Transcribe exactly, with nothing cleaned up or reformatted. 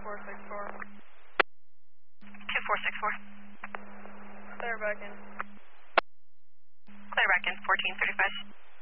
four six four. two four six four. Clear back in. Clear back in, fourteen thirty-five.